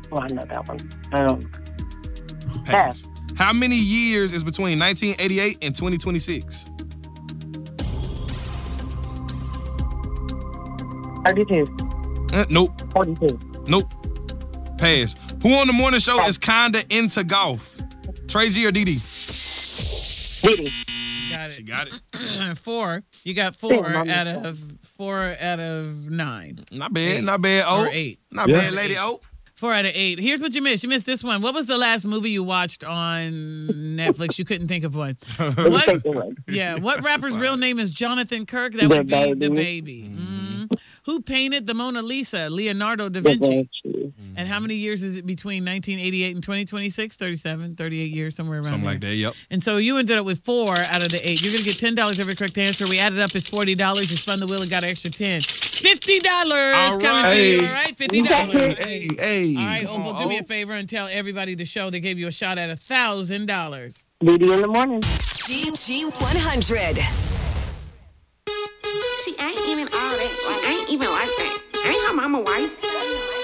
Oh, I know that one. Pass. How many years is between 1988 and 2026? 32. Nope. 42. Nope. Pass. Who on the morning show is kinda into golf? Trey G or Dee Dee? Diddy. Got it. She got it. 4. You got 4 out of 9. Not bad. Not bad. Oh. Or 8. Not bad, Lady O. 4 out of 8. Here's what you missed. You missed this one. What was the last movie you watched on Netflix? You couldn't think of one. What rapper's real name is Jonathan Kirk? That would be The Baby. Who painted the Mona Lisa? Leonardo da Vinci. And how many years is it between 1988 and 2026? 37, 38 years, somewhere around Something there. like that, yep. And so you ended up with 4 out of the 8. You're going to get $10 every correct answer. We added up, it's $40. You spun the wheel and got an extra 10. $50 all coming to you, all right? $50. Hey. All right, Opal, do me a favor and tell everybody the show they gave you a shot at $1,000. Diddy in the morning. GG100. She ain't even all that. Like, ain't even like that. Ain't her mama white.